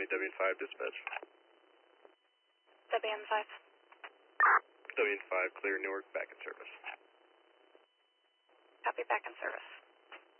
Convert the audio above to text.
County WN5 dispatch. WN5. WN5, clear Newark, back in service. Copy, back in service.